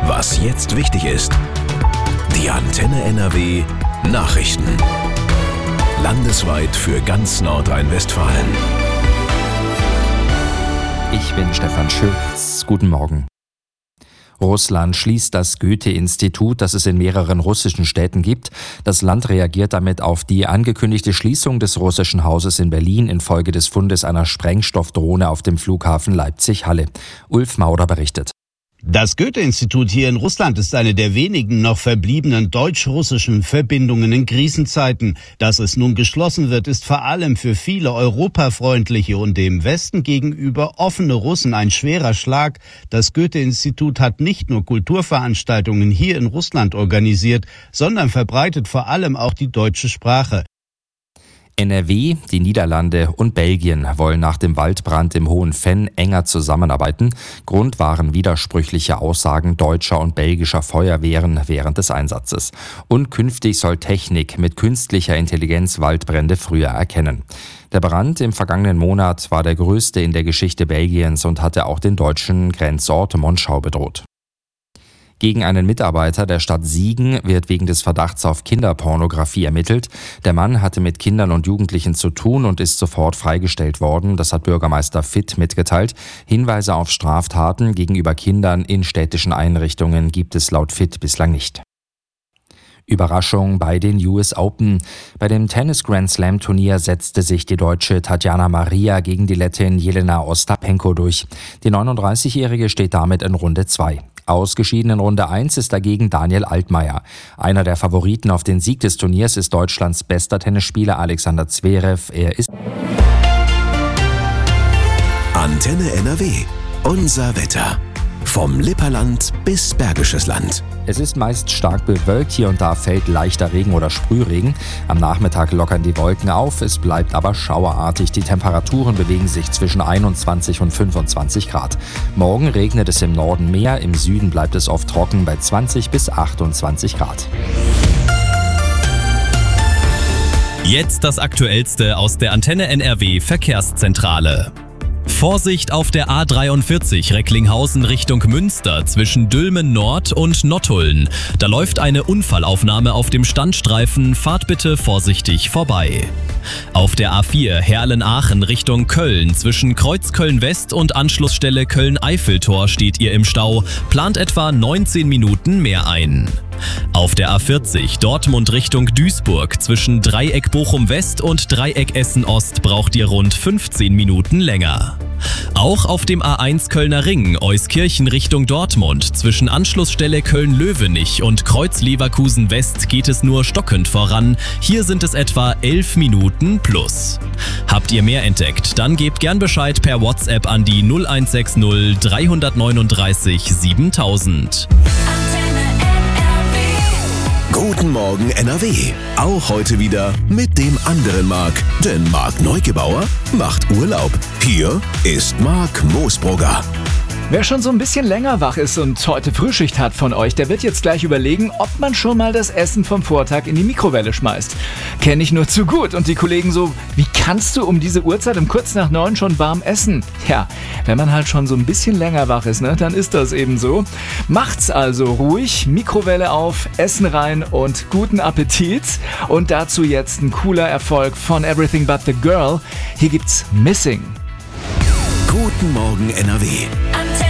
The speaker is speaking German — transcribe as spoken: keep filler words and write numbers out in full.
Was jetzt wichtig ist. Die Antenne N R W Nachrichten. Landesweit für ganz Nordrhein-Westfalen. Ich bin Stefan Schütz. Guten Morgen. Russland schließt das Goethe-Institut, das es in mehreren russischen Städten gibt. Das Land reagiert damit auf die angekündigte Schließung des russischen Hauses in Berlin infolge des Fundes einer Sprengstoffdrohne auf dem Flughafen Leipzig-Halle. Ulf Mauder berichtet. Das Goethe-Institut hier in Russland ist eine der wenigen noch verbliebenen deutsch-russischen Verbindungen in Krisenzeiten. Dass es nun geschlossen wird, ist vor allem für viele europafreundliche und dem Westen gegenüber offene Russen ein schwerer Schlag. Das Goethe-Institut hat nicht nur Kulturveranstaltungen hier in Russland organisiert, sondern verbreitet vor allem auch die deutsche Sprache. N R W, die Niederlande und Belgien wollen nach dem Waldbrand im Hohen Venn enger zusammenarbeiten. Grund waren widersprüchliche Aussagen deutscher und belgischer Feuerwehren während des Einsatzes. Und künftig soll Technik mit künstlicher Intelligenz Waldbrände früher erkennen. Der Brand im vergangenen Monat war der größte in der Geschichte Belgiens und hatte auch den deutschen Grenzort Monschau bedroht. Gegen einen Mitarbeiter der Stadt Siegen wird wegen des Verdachts auf Kinderpornografie ermittelt. Der Mann hatte mit Kindern und Jugendlichen zu tun und ist sofort freigestellt worden. Das hat Bürgermeister Fitt mitgeteilt. Hinweise auf Straftaten gegenüber Kindern in städtischen Einrichtungen gibt es laut Fitt bislang nicht. Überraschung bei den U S Open. Bei dem Tennis-Grand-Slam-Turnier setzte sich die Deutsche Tatjana Maria gegen die Lettin Jelena Ostapenko durch. Die neununddreißigjährige steht damit in Runde zwei. Ausgeschieden in Runde eins ist dagegen Daniel Altmaier. Einer der Favoriten auf den Sieg des Turniers ist Deutschlands bester Tennisspieler Alexander Zverev. Er ist Antenne N R W. Unser Wetter. Vom Lipperland bis Bergisches Land. Es ist meist stark bewölkt, hier und da fällt leichter Regen oder Sprühregen. Am Nachmittag lockern die Wolken auf, es bleibt aber schauerartig. Die Temperaturen bewegen sich zwischen einundzwanzig und fünfundzwanzig Grad. Morgen regnet es im Norden mehr, im Süden bleibt es oft trocken bei zwanzig bis achtundzwanzig Grad. Jetzt das Aktuellste aus der Antenne N R W Verkehrszentrale. Vorsicht auf der A dreiundvierzig Recklinghausen Richtung Münster zwischen Dülmen Nord und Nottuln. Da läuft eine Unfallaufnahme auf dem Standstreifen, fahrt bitte vorsichtig vorbei. Auf der A vier Herlen-Aachen Richtung Köln zwischen Kreuzköln West und Anschlussstelle Köln-Eiffeltor steht ihr im Stau, plant etwa neunzehn Minuten mehr ein. Auf der A vierzig Dortmund Richtung Duisburg zwischen Dreieck Bochum West und Dreieck Essen Ost braucht ihr rund fünfzehn Minuten länger. Auch auf dem A eins Kölner Ring Euskirchen Richtung Dortmund zwischen Anschlussstelle Köln-Löwenich und Kreuz Leverkusen West geht es nur stockend voran. Hier sind es etwa elf Minuten plus. Habt ihr mehr entdeckt? Dann gebt gern Bescheid per WhatsApp an die null eins sechs null drei neun drei siebentausend. Guten Morgen N R W. Auch heute wieder mit dem anderen Marc. Denn Marc Neugebauer macht Urlaub. Hier ist Marc Moosbrugger. Wer schon so ein bisschen länger wach ist und heute Frühschicht hat von euch, der wird jetzt gleich überlegen, ob man schon mal das Essen vom Vortag in die Mikrowelle schmeißt. Kenne ich nur zu gut. Und die Kollegen so, wie kannst du um diese Uhrzeit um kurz nach neun schon warm essen? Ja, wenn man halt schon so ein bisschen länger wach ist, ne, dann ist das eben so. Macht's also ruhig, Mikrowelle auf, Essen rein und guten Appetit. Und dazu jetzt ein cooler Erfolg von Everything But The Girl. Hier gibt's Missing. Guten Morgen N R W.